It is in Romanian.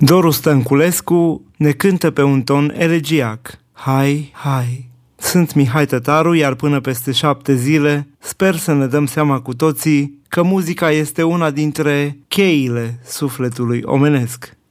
Doru Stănculescu ne cântă pe un ton elegiac. Hai, hai! Sunt Mihai Tătaru, iar până peste 7 zile sper să ne dăm seama cu toții că muzica este una dintre cheile sufletului omenesc.